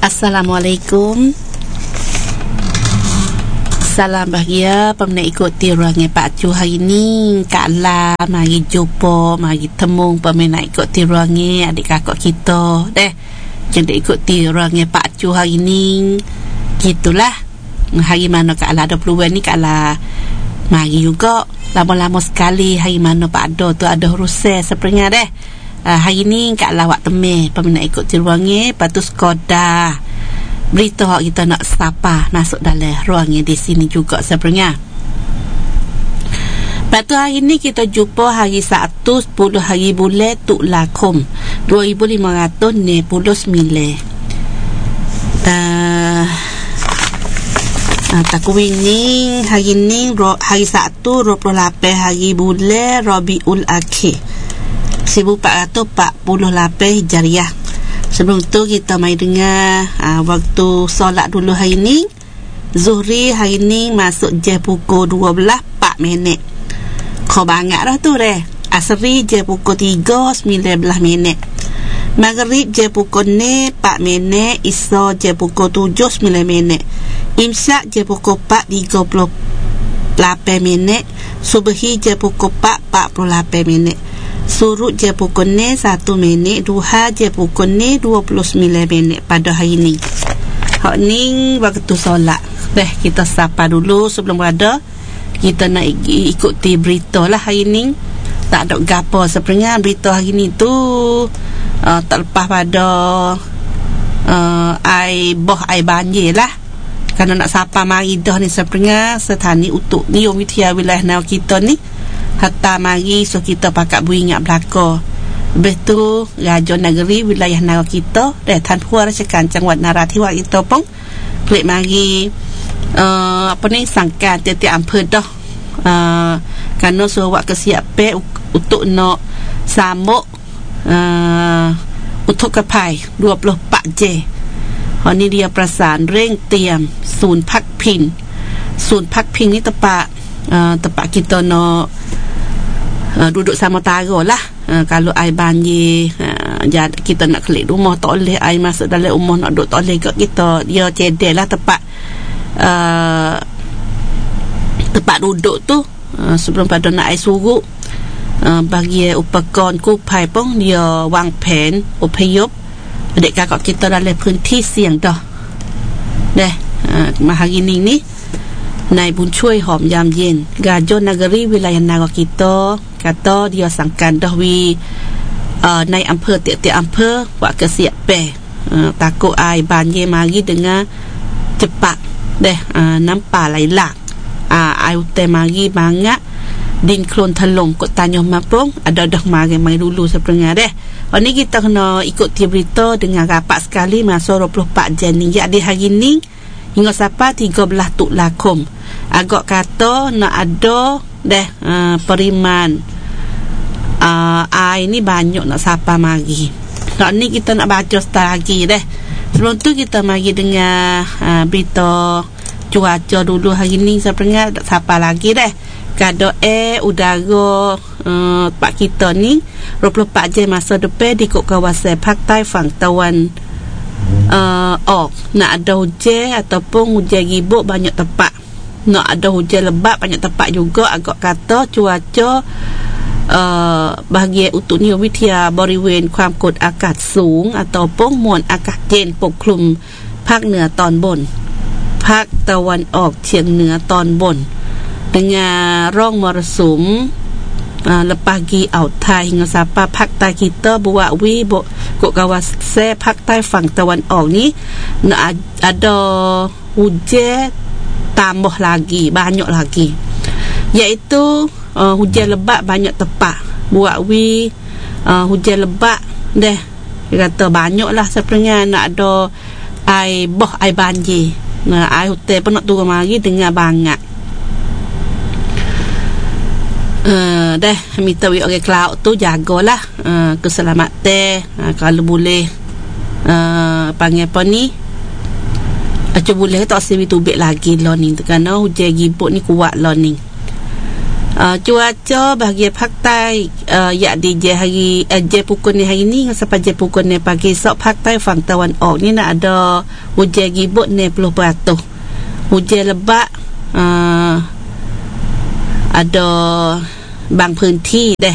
Assalamualaikum. Salam bahagia peminat ikuti ruangnya Pak Cu hari ni. Kak La mari jumpa, mari temung peminat ikuti ruangnya adik kakak kita. Jadi ikuti ruangnya Pak Cu hari ni. Gitulah. Hari mana Kak La ada peluang ni, Kak La mari juga. Lama-lama sekali hari mana Pak Ado tu ada urusan sebenarnya deh. Hari ni Kak La awak temui peminat ikuti ruangnya. Lepas tu Skoda berita kita nak sapa masuk dalam ruangnya di sini juga sebenarnya. Lepas tu hari ni kita jumpa hari Sabtu 10 hari bulan Tuklakum 2599. Takwin ni hari ni hari Sabtu 28 hari bulan Rabiul Akhir 1448 Hijriah. Sebelum tu kita mai dengar waktu solat dulu hari ni. Zuhri hari ni masuk je pukul 12:04. Kau banyak dah tu deh. Asri je pukul 3:19. Maghrib je pukul 4:00. Isya je pukul 7:09. Imsyak je pukul 4:38. Subhi je pukul 4:48. Surut je pukul 1 Duha je pukul 29 pada hari ni. Hak ni waktu solat. Kita sapa dulu sebelum berada. Kita nak ikuti berita lah hari ni. Tak ada gapo sebenarnya berita hari ni tu terlepas pada air banjir lah. Kerana nak sapa mari dah ni sebenarnya Setani untuk Nium Witia wilayah naw kita ni hatta mari so kita pakat beringat belaka. Lepas tu Raja Negeri wilayah nawa kita Tan Hua Rasakan Jawa Narathipawat kita pun klik mari sangkan tiap-tiap ampun dah kerana suruh kesiapan untuk nak sambut untuk kepai 24 je. Ni dia perasaan ring tiam Sun Pak Pin ni tempat kita nak duduk sama tara lah. Kalau air banjir kita nak kelik rumah tak boleh, air masuk dalam rumah nak duduk tak boleh kat kita. Dia cedek lah tempat duduk tu sebelum pada nak air surut. Bagi upakan kupai pun dia wang pen upayup adik kakak kita dalam perhenti siang dah hari ni Nai Bun Chui Hom Yam Yen Raja Negeri wilayah nawa kita kata dia sangkan dah nai ampur tiap-tiap ampur buat kesiapan takut air banjir mari dengan cepat nampak lailak air hutan mari banyak din klon telung kot tanya maprong ada dah mari dulu sebenarnya ni kita kena ikuti berita dengan rapat sekali masa 24 Jan ni. Jadi hari ni hingga sampai 13 Tuklakum agak kata nak ada periman air ni banyak nak sapa mari. Ni kita nak baca start lagi sebelum tu kita mari dengar berita cuaca dulu hari ni sebenarnya tak sapa lagi keadaan udara tempat kita ni 24 jam masa depan di kawasan Paktai Fang Tawan nak ada hujan ataupun hujan ribut banyak tempat, nak ada hujan lebat banyak tempat juga. Agak kata cuaca bahagian untuk Nium Witia บริเวณความกดอากาศสูง ataupun มวลอากาศเย็นปกคลุมภาคเหนือตอนบนภาคตะวันออกเฉียงเหนือตอนบน denganร่องมรสุมlepas gi Autai hingga sampai Paktai kita buat kok kawasan Paktai Fang Tawan Ong ni nak ada hujan tambah lagi banyak lagi, iaitu hujan lebat banyak tempat buat hujan lebat kata banyak lah sebenarnya nak ada air banjir air hutan pun nak turun mari dengan banyak. Minta orang cloud tu jagalah keselamatan kalau boleh panggil apa ni boleh tak sewi tubik lagi lah ni kerana hujan gibut ni kuat lah ni. Cuaca bagi Pak Tai ya di je hari je pukul ni hari ni sampai je pukul ni pagi esok Pak Tai Fang Tawan Ok ni nak ada hujan gibut 90%. Hujan lebat ada บางพื้นที่เด้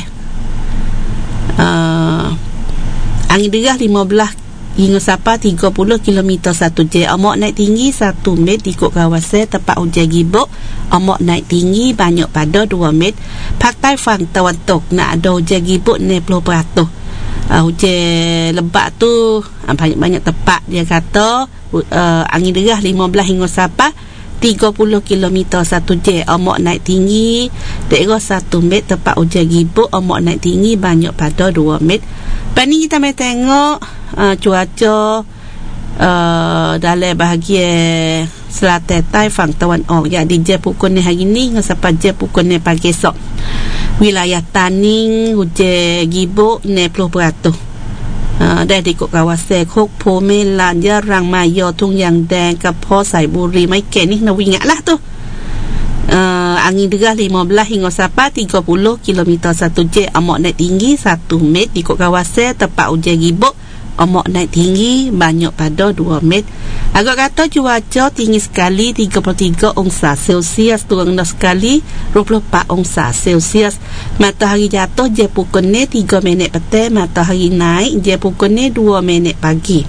angin derah 15 hingga sampai 30 km satu jam. Amok naik tinggi 1 meter di kawasan tempat hujan gibuk. Amok naik tinggi banyak pada 2 meter. Pak Tai Fang Tawan Tok nak ada hujan gibuk 90%. Hujan lebat tu banyak-banyak tempat dia kata angin derah 15 hingga sampai 30 km satu jam. Amok naik tinggi daerah 1 meter tempat hujan gibuk. Amok naik tinggi banyak pada 2 meter. Lepas ni kita mai tengok cuaca dalam bahagian selatan Tai Fang Tawan Ok. Jadi jam pukul ni hari ni sampai jam pukul ni pagi esok. Wilayah Taning hujan gibuk 90%. ได้ที่กกาวาเซโคกโพเมลานยะรังมายอทุ่งยางแดงกับพอใส่บุรีไม่แก่นี่นาวิ่งlah tu angin derah 15 hingga sampai 30 km satu jam. Amok naik tinggi 1 meter di kok kawasan tempat hujan gibuk. Amok naik tinggi banyak pada 2 meter. Agak kata cuaca tinggi sekali 33 darjah Celsius, turun sekali 24 darjah Celsius. Matahari jatuh jam pukul ni 3 minit petang, matahari naik jam pukul ni 2 minit pagi.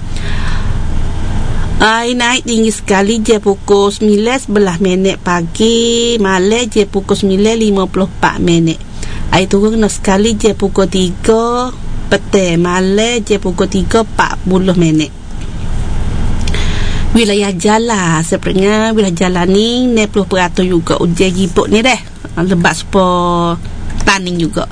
Air naik tinggi sekali jam pukul 9 11 minit pagi, malam jam pukul 9.54 minit. Air turun sekali jam pukul 3 petang, malam jam pukul 3.40 minit. Wilayah Jala sebenarnya wilayah Jala ni 90% juga hujan gibuk ni deh. Lebat sepuluh Taning juga.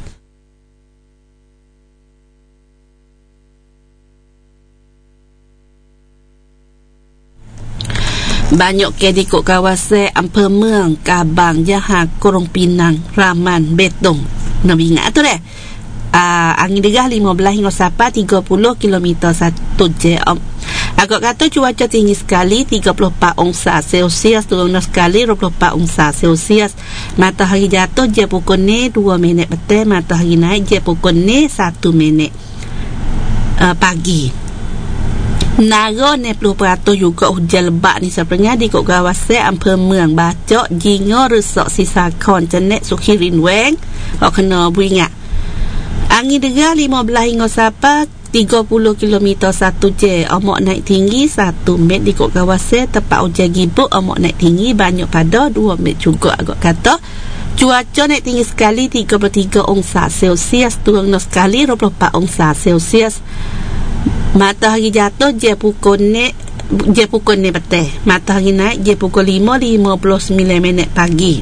Banyak ke di kawasan Ampere Meung, Kabang, Jahar, Korong Pinang, Raman, Betong. Nak ingat tu deh. Angin derah 15 hingga sampai 30 km satu jam. Agak kata cuaca tinggi sekali 34 darjah Celsius, turun sekali 24 darjah Celsius. Matahari jatuh jam pukul ni 2 minit petang, matahari naik jam pukul ni 1 minit pagi. Nara 90% juga hujan lebat ni sebenarnya di kawasan Ampere Meung, Bacok, Jingo, Resok, Sisakon, Cenek, Sukhirin Weng. Kau kena beringat. Angin derah 15 hingga sampai 30 km satu jam. Amok naik tinggi 1 meter di kawasan tempat hujan gibuk. Amok naik tinggi banyak pada 2 meter juga. Agak kata cuaca naik tinggi sekali 33 darjah Celsius, turun sekali 24 darjah Celsius. Matahari jatuh jam pukul ni petang, matahari naik jam pukul 5.59 minit pagi.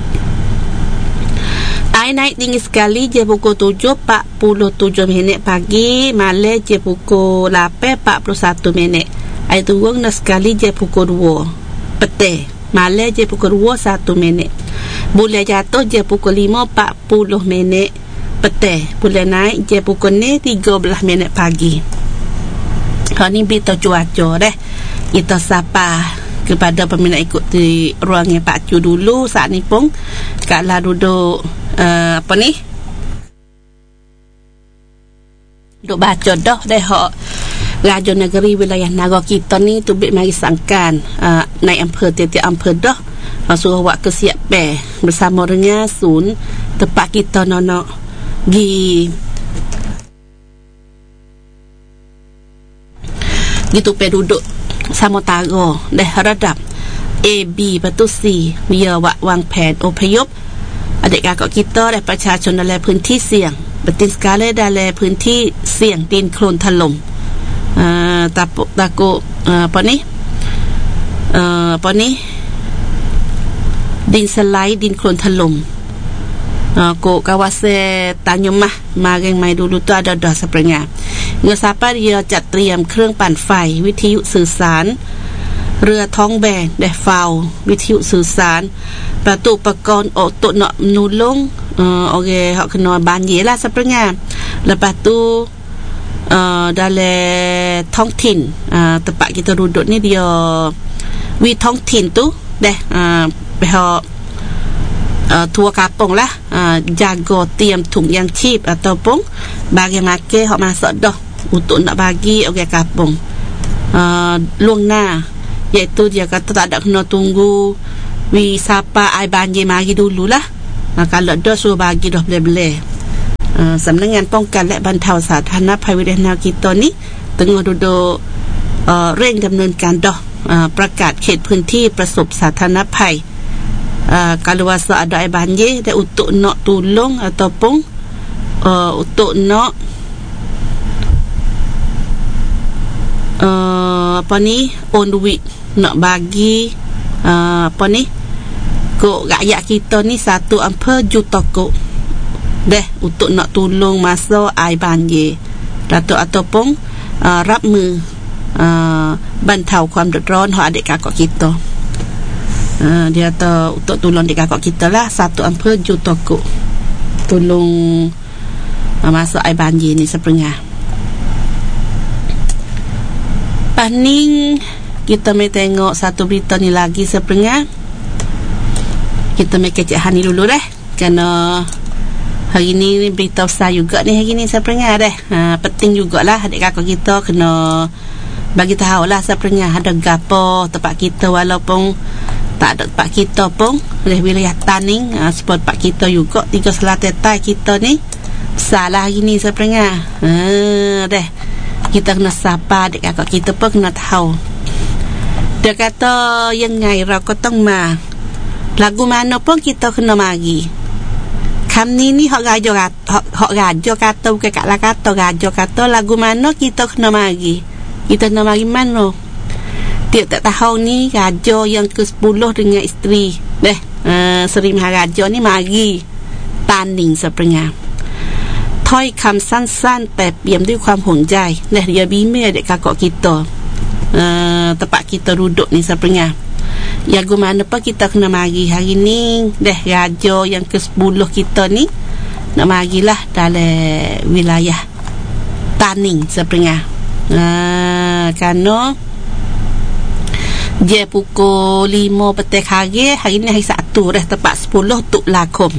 Air naik tinggi sekali jam pukul 7.47 minit pagi, malam jam pukul 8.41 minit. Air turun sekali jam pukul 2 petang, malam jam pukul 2.1 minit. Bulan jatuh jam pukul 5.40 minit petang, bulan naik jam pukul ni 13 minit pagi. Kalau ni berita cuaca deh. Kita sapa kepada peminat ikut di ruangnya Pak Cu dulu. Saat ni pun Kak duduk apa ni, duduk baca dah deh hak Raja Negeri wilayah Nara kita ni tu bik mari sangkan naik ampere tiap-tiap ampere dah suruh buat kesiapan bersama dengan Sun tempat kita nak gi gitu pe duduk sama tara dah redap A B betul C dia wang pen อพยพ adik kakak kita dan ประชาชน dalam พื้นที่เสี่ยง betul sekali dalam พื้นที่เสี่ยงดินโคลนถล่มtakut apa ni din selain din โคลนถล่มko kawasan Tanyumah Mareng mai dulu tu ada dah sebenarnya. Siapa dia จัดเตรียมเครื่องปั่นไฟวิทยุสื่อสารเรือท้องแบนได้เฝ้าวิทยุสื่อสารประตูประกรณ์untuk nak menolong orang hak kena banjir lah sebenarnya. Lepas tu dalam ท้องถิ่น tempat kita duduk ni dia wi ท้องถิ่น tu dah pihak tua kampung lah jaga tiam tung yang chip ataupun bagi makan hok masak dah untuk nak bagi orang kampung luang iaitu dia kata tak ada kena tunggu siapa ai banjir mari dululah kalau dah suruh bagi dah boleh-boleh. Sebenarnya pongkanและบรรเทาสาธารณภัยวิทยาkita ni tengah dudukเร่งดำเนินการdahประกาศเขตพื้นที่ประสบสาธารณภัยkalau rasa ada air banjir dan untuk nak tolong ataupun untuk nak apa ni on duit nak bagi apa ni kok rakyat kita ni satu ampere juta kok deh untuk nak tolong masa air banjir ataupun รับมือบรรเทาความเดือดร้อนของadik kakak kita. Dia untuk tolong adik kakak kita lah 1 ampere juta kok tolong masa air banjir ni seperengah. Paning kita mai tengok satu berita ni lagi seperengah. Kita mai kecek hani dulu deh kerana hari ni berita besar juga ni hari ni seperengah deh. Penting jugalah adik kakak kita kena bagi tahu lah seperengah ada gapo tempat kita walaupun tak ada tempat kita pun oleh wilayah Taning sebab tempat kita juga 3 selatan tai kita ni salah hari ni seperengah deh kita kena sapa adik kakak kita pun kena tahu. Dia kata yang ngaiเราก็ต้องมา lagu mana pun kita kena mari. Kami ni hak raja kata bukan kat lah kata raja kata lagu mana kita kena mari. Kita kena mari mana? Dia tak tahu ni raja yang ke-10 dengan isteri. Seri Maharaja ni mari Taning seperengah. ถ้อยคำสั้นๆแต่เปี่ยมด้วยความห่วงใย dia bina adik kakak kita tempat kita duduk ni seperengah. Yang mana pun kita kena mari hari ni raja yang ke-10 kita ni nak marilah dalam wilayah Taning seperengah. Kerana dia pukul 5 petang hari ni hari Sabtu tepat 10 Tuklakom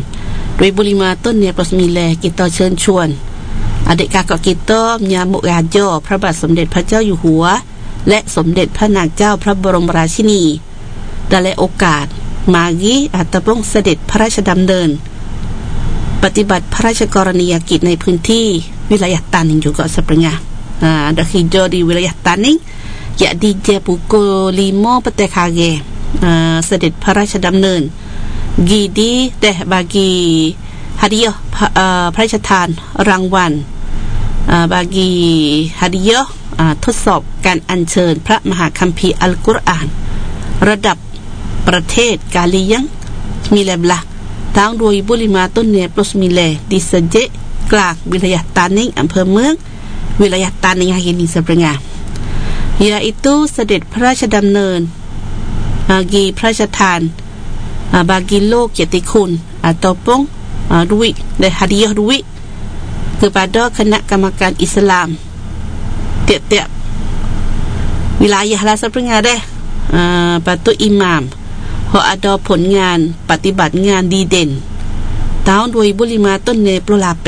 2529 kita เชิญชวน adik kakak kita menyambut raja พระบาทสมเด็จพระเจ้าอยู่หัว และสมเด็จพระนางเจ้าพระบรมราชินี dalam โอกาส mari ataupun เสด็จพระราชดำเนิน ปฏิบัติพระราชกรณียกิจในพื้นที่ wilayah Taning juga seperengah. Ada hijau di wilayah Taning jadi dia pukul 5 petang hari เสด็จพระราชดำเนิน Gidi deh bagi hadiah พระราชทานรางวัล bagi hadiah ทดสอบการอัญเชิญพระมหาคัมภีร์อัลกุรอานระดับประเทศกาลียังมีเลบละtahun 2005 ต้นเนี่ย plus มีเลdi sejak กลางวิทยา Taning อำเภอเมือง wilayah Taning hari ini seperengah, yaitu เสด็จพระราชดำเนิน bagi พระราชทาน bagi โลกเกียรติคุณ ataupun duit dan hadiah duit kepada Kementerian Islam tiap-tiap wilayah lah seperengah deh. Patu imam hok ada ผลงานปฏิบัติงานดีเด่น tahun 2005 ต้นเนี่ย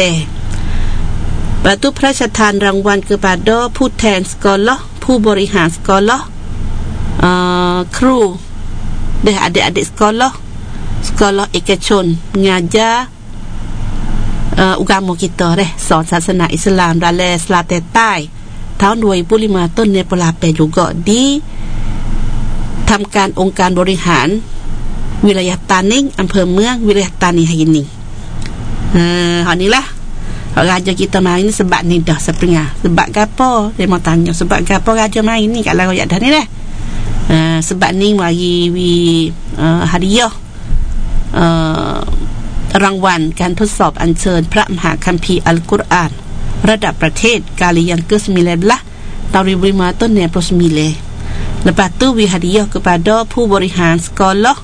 ปฏิพระราชทานรางวัล kepada ผู้แทนสกอลล์ผู้บริหารสกอลล์ครู dan adik-adik sekolah เอกชน mengajar agama kitaสอนศาสนาอิสลาม dalam Selatan Tai tahun 2005 ต้นเนี่ย juga di ทำการองค์การบริหารวิทยา Taning อำเภอเมืองวิทยา Taning hari ini. Hal ni lah raja kita mari ni sebab ni dah seperengah. Sebab gapo? Dia mau tanya sebab gapo raja mari ni kat lagu dah ni dah. Sebab ni mari hadiah รางวัลการทดสอบอัญเชิญพระมหาคัมภีร์อัลกุรอานระดับประเทศกาลียังke-9 tahun 2005 ต้นเนี่ย plus 9. Lepas tu we hadiah kepada ผู้บริหารสกอลล์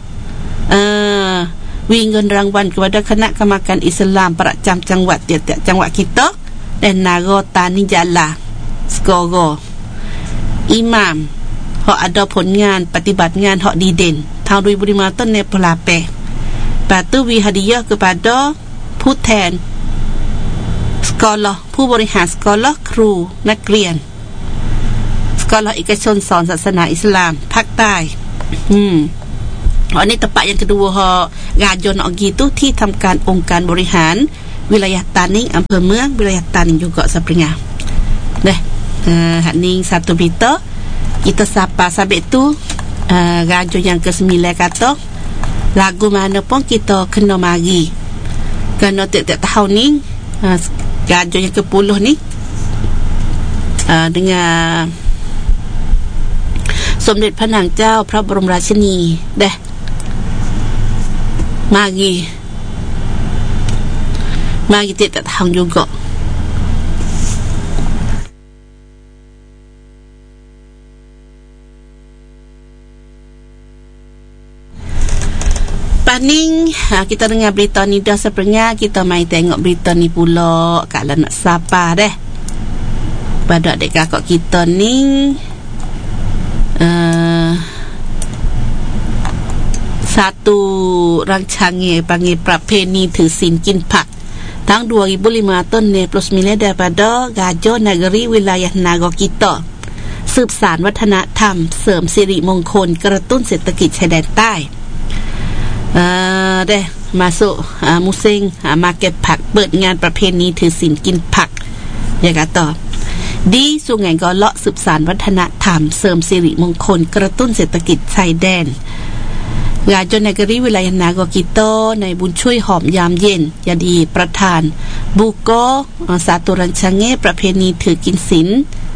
we เงินรางวัล kepada คณะกรรมการอิสลามประจำจังหวัดtiap-tiap จังหวัด kita dan Nagara Taning Jala Skoro imam ฮอกada ผลงานปฏิบัติงานฮอกดีเด่นtahun 2005 ต้นเนี่ย plus 8 Patu wi hadiah kepada ผู้แทน Scholar ผู้บริหาร Scholar ครูนักเรียน Scholar เอกชนสอนศาสนาอิสลามภาคใต้อันนี้tempat yang kedua Gajon gitu ที่ทำการองค์การบริหารวิลายะTaning อำเภอเมืองวิลายะTaning juga sebenarnya deh Haning satu berita kita sapa sabit tu Gajon yang ke-9 kata lagu mana pun kita kena mari kerana tiap-tiap tahun ni Gajon yang ke-10 ni dengan สมเด็จพระนางเจ้าพระบรมราชินีเด้magi tiap tahun juga Paning kita dengar berita ni dah sebenarnya kita mai tengok berita ni pula kalau nak sapa deh pada adik kakak kita ni satu rancangan panggil ประเพณีถือศีลกินผักทั้ง 2,500 ต้นใน+9 daripada Gajon Negeri Wilayah Nagor kita สืบสานวัฒนธรรมเสริมสิริมงคลกระตุ้นเศรษฐกิจชายแดนใต้ได้masuk musim market ผักเปิดงานประเพณีถือศีลกินผักya kata di Sungai Golok สืบสานวัฒนธรรมเสริมสิริมงคลกระตุ้นเศรษฐกิจชายแดนGajon Negeri Wilayah Nagor kita ในบุญช่วยหอมยามเย็นยาดีประธานบุโกสาตุรัญชงเงประเพณีถือกินศีล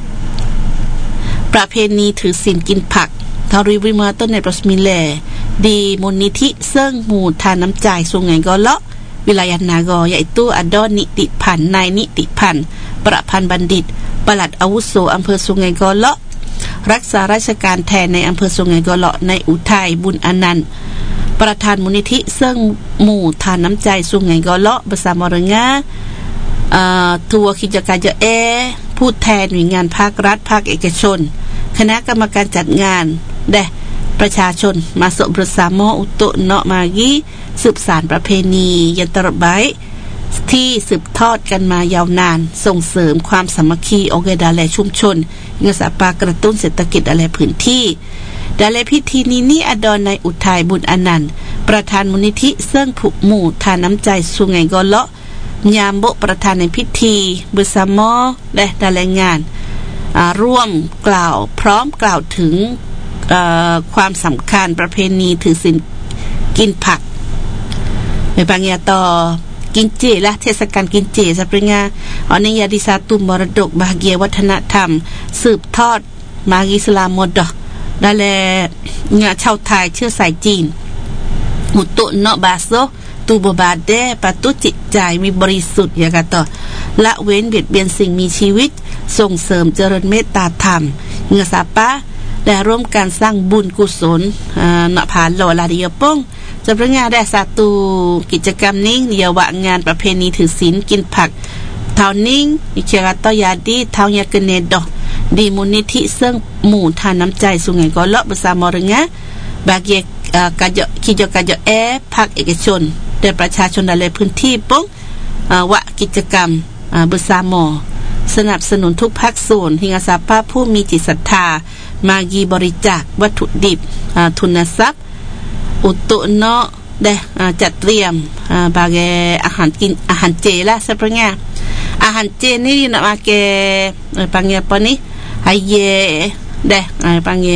ประเพณีถือศีลกินผักทาริวิมาต้นในประสมิเลดีมูลนิธิเซิ่งหมู่ทานน้ำใจสุงไหงกอเลาะวิลายนากอยายตู้อดอนนิติพันธ์นายนิติพันธ์ประพันธ์บัณฑิตปลัดอาวุโสอำเภอสุงไหงกอเลาะรักษาราชการแทนในอำเภอสุงไหงกอเลาะในอุทัยบุญอนันต์ประธานมูลนิธิเซิ่งหมู่ทานน้ำใจสุงไหงกอเลาะbersama denganทัวร์กิจการเอผู้แทนหน่วยงานภาครัฐภาคเอกชนคณะกรรมการจัดงานได้ประชาชนมาสบbersama untuk nak mari สืบสานประเพณีyang terbaik ที่สืบทอดกันมายาวนานส่งเสริมความสามัคคีโอเคดาแลชุมชนเงสปากระตุ้นเศรษฐกิจอะไรพื้นที่ดาแลพิธีนี้อดอนในอุทัยบุญอนันต์ประธานมูลนิธิเซิ่งผูกหมู่ทานน้ำใจสุไหงกอเลาะยามโบประธานในพิธีbersamaและดาแลงานร่วมกล่าวพร้อมกล่าวถึงความสำคัญประเพณีถือศีลกินผักในบางอย่างต่อกินเจและเทศกาลกินเจสัปริงาอันนี้ยาดิสาตุมรดกบาเกียวัฒนธรรมสืบทอดมาอิสลามหมดดอกได้แลงาชาวไทยเชื้อสายจีนอุตุเนาะบาโซตูบบาเดปตุจิตใจมีบริสุทธิ์อย่างต่อละเว้นเบียดเบียนสิ่งมีชีวิตส่งเสริมเจริญเมตตาธรรมเงาสาปะได้ร่วมการสร้างบุญกุศลณผาหล่อลาดิยปงจะประงานได้สาตูกิจกรรมนี้เดียวว่างานประเพณีถือศีลกินผักเท่านิ่งอิเชียร์ตอยาดีเท่ายาเกเนดดีมูลนิธิเซิ่งหมู่ทานน้ำใจสุไหงกอเลาะbersama dengan bagiกิจการภาคเอกชนและประชาชนในพื้นที่ปงวะกิจกรรมbersamaสนับสนุนทุกภาคส่วนหิงอาสาภาพผู้มีจิตศรัทธามากีบริจาควัตถุดิบทุนทรัพย์อุตุเนาะได้จัดเตรียมบางอาหารกินอาหารเจละสัปงาอาหารเจนี่นะมาเกปังเงปนี่ไฮเยได้ปังเง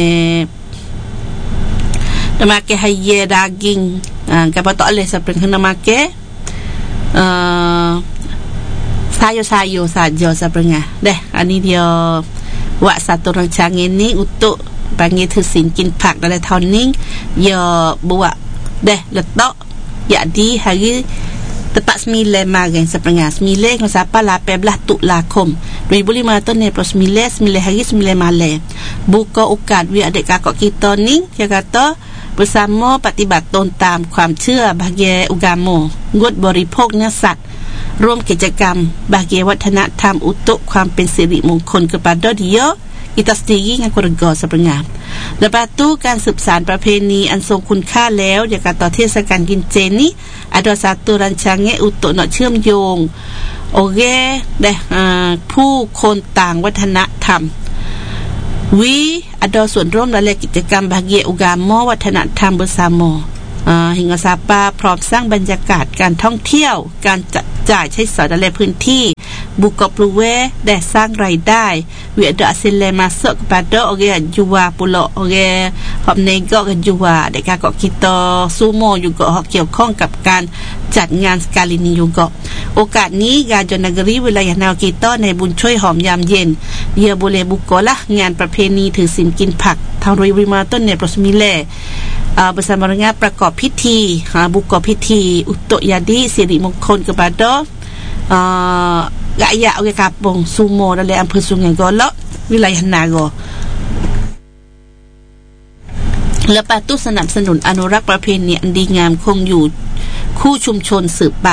nama ke haye daging kapa tak boleh seperti nama ke sayur-sayur saja sebenarnya deh ini dia buat satu rancangan ni untuk panggil tersin kin pak dalam tahun ni dia buat deh letak jadi hari tepat 9 Maret sebenarnya 9 sampai 18 Tuklakom 2005 tahun ni plus 9 hari 9 Maret buka okat we adik kakak kita ni dia kata bersama ปฏิบัติตนตามความเชื่อบาเกอุกาโมงดบริโภคเนื้อสัตว์ร่วมกิจกรรมบาเกวัฒนธรรมอุตุความเป็นสิริมงคล kepada dia kita sendiri dengan keluarga sebenarnya. Lepas tu kanสืบสานประเพณีอันทรงคุณค่าแล้วอย่างการต่อเทศกาลกินเจนี้ada satu rancangan untuk nak เชื่อมโยงโอเคได้ผู้คนต่างวัฒนธรรมWe ada ส่วนร่วมdalamกิจกรรม bahagia agama วัฒนธรรม bersama hingga Sapa พร้อมสร้างบรรยากาศการท่องเที่ยวการจัดจ่ายใช้สอยในพื้นที่buka peluang dan sang raya we ada hasil masuk kepada orang jual pula orang hak menegak ke jual dekat kita semua juga hak เกี่ยวข้องกับการจัดงานsekali ini juga โอกาสนี้ Raja Negeri Wilayah Naga kita ในบุญช่วยหอมยามเย็น dia boleh buka lah งานประเพณีถือศีลกินผัก tahun 2005 tahun เนี่ย bersama dengan ประกอบพิธี buka พิธี untuk jadi sirik mongkon kepada rakyat orang kampung semua dalam Ampere Sungai Golok Wilayah Naga. Lepas tu สนับสนุนอนุรักษ์ประเพณีอันดีงามคงอยู่คู่ชุมชนสืบไป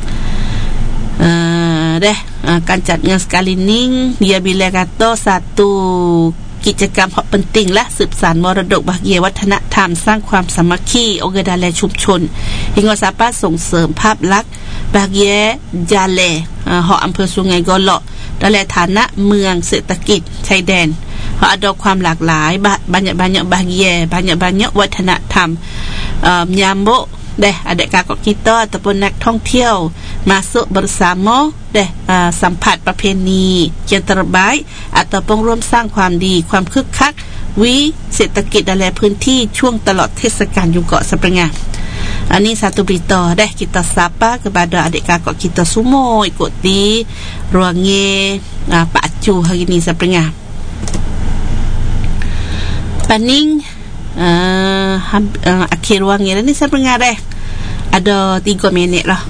การจัดงาน sekali ini dia bila kata satu กิจกรรม penting และสืบสานมรดก bahagia วัฒนธรรมสร้างความสามัคคี orang dalam ชุมชน hingga dapat ส่งเสริมภาพลักษณ์ bahagia Jale อำเภอสุไหงโกลก dalam ฐานะเมืองเศรษฐกิจชายแดน ada ความหลากหลาย banyak-banyak bahagia banyak-banyak วัฒนธรรม menyambut adik kakak kita ataupun นักท่องเที่ยว masuk bersama สัมผัสประเพณี yang terbaik ataupun ร่วมสร้างความดีความคึกคักวิเศรษฐกิจdalam พื้นที่ช่วงตลอดเทศกาล juga sebenarnya. Ini satu berita kita sapa kepada adik kakak kita semua ikuti ruangnya Pak Acu hari ni sebenarnya. Paning akhir ruangnya ni sebenarnya ada 3 minit lah.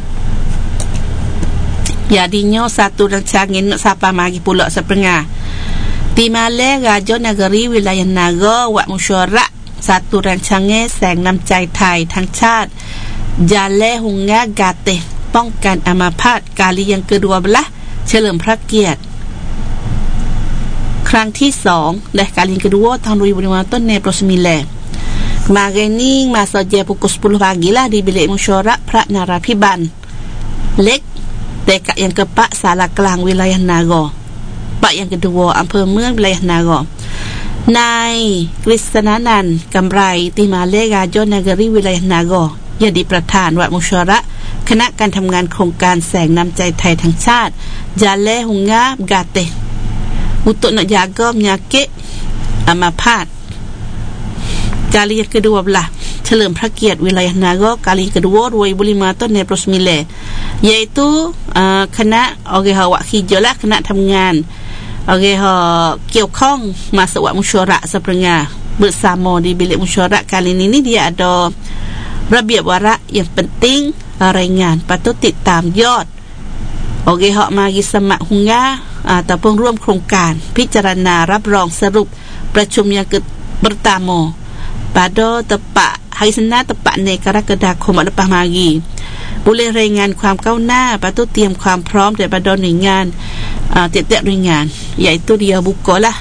Jadinya satu rancangan nak sapa mari pula sebenarnya. Di Malaysia Raja Negeri Wilayah Naga Wak Musyarak satu rancangan แสงน้ำใจไทยทั้งชาติ Jale Hunga Gate ป้องกันอัมาพาต kali yang ke-12 เฉลิมพระเกียรติครั้งที่ 2 และ kali yang kedua tahun 2005 tahun 2009 kemarin ni masa jam pukul 10 pagi lah di bilik musyawarah Pranarapiban Lek dekat yang keempat Salah Kelang Wilayah Naga Pak yang kedua อำเภอเมือง Wilayah Nagaนายกฤษณานันท์กำไรติมาเลกาโจนากรีวิไลนาโกยดีประธานวัดมุชระคณะการทำงานโครงการแสงน้ำใจไทยทั้งชาติจาเลหุงาบกาเตอุตุนยากมยาเกะอามาพาตกาลีyang kedua belah เฉลิมพระเกียรติวิไลนาโกกาลี kedua 2005 tahun 2009 yaitu คณะorang awak hijau lah คณะทำงานorangเกี่ยวข้อง masuk wak musyawarah sebenarnya bersama di bilik musyawarah kali ini dia ada ระเบียบวาระyang penting รายงานpatut ติดตามยอด orang hak mari semak hunga ataupun ร่วมโครงการพิจารณารับรองสรุปประชุมyang pertama pada tepat hari Senin tepat ในกรกฎาคมlepas mari boleh รายงานความก้าวหน้าpatut เตรียมความพร้อม daripada หน่วยงานtiap-tiap ringan iaitu dia bukalah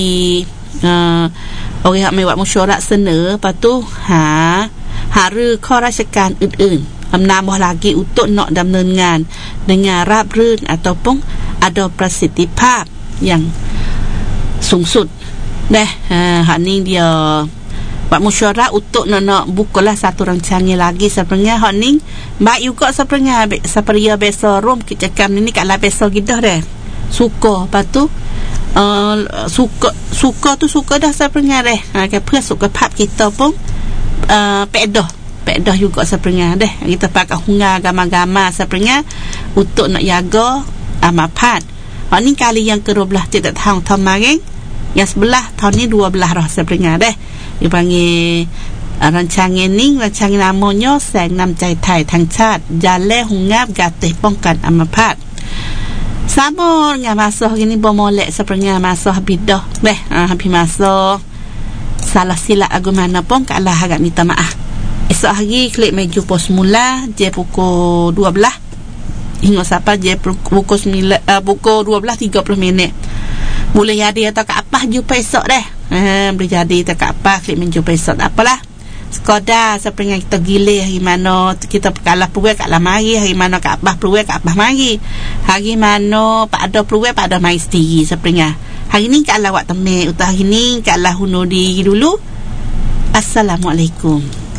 orang yang buat mesyuarat เสนอ lepas tu หารือข้อราชการอื่นๆ menambah lagi untuk nak ดำเนินงาน dengan ราบรื่น ataupun ada ประสิทธิภาพyang สูงสุดhak ni dia buat mesyuarat untuk nak bukalah satu rancangan lagi sebenarnya hak ni baik juga sebenarnya seperti biasa rom กิจกรรมนี่kat lah biasa gitu suka lepas tu suka tu suka dah sebenarnya kan เพื่อสุขภาพ kita pun pedah juga sebenarnya kita pakai hunga agama-agama sebenarnya untuk nak jaga amapat ni kali yang ke-12 tidak tahun kemarin yang sebelah tahun ni 12 dah sebenarnya dipanggil rancangan ni rancangan namanya แสงน้ำใจไทยทั้งชาติ Jale Hunga Gate ป้องกันอัมพาต Sabon dengan masa hari ni bermolek sebenarnya masa habis dah habis masa salah silap agama pun kalah agak minta maaf esok hari klik meju pos mula je pukul 12 hingga sampai je pukul 9 pukul 12.30 minit boleh jadi atau kat apa jumpa esok dah. Boleh jadi atau kat apa klik menjumpa esok apalah. Sekadar seperti kita gilih hari mana kita kalah peluang kat lamari, hari mana kat abah peluang kat abah mari, hari mana pak ada peluang pak ada mai sendiri seperti hari ni kat Allah wak temek, utah hari ni kat Allah hunur diri dulu. Assalamualaikum.